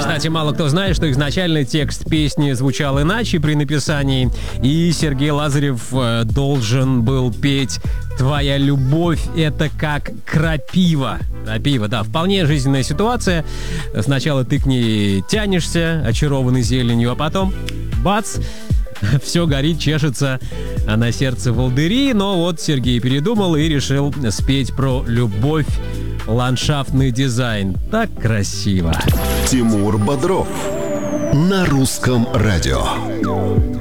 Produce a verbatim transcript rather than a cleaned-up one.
Кстати, мало кто знает, что изначально текст песни звучал иначе при написании, и Сергей Лазарев э, должен был петь «Твоя любовь — это как крапива». Крапива, да, вполне жизненная ситуация. Сначала ты к ней тянешься, очарованный зеленью, а потом бац, все горит, чешется, а на сердце волдыри. Но вот Сергей передумал и решил спеть про любовь, ландшафтный дизайн. Так красиво. Тимур Бодров на Русском радио.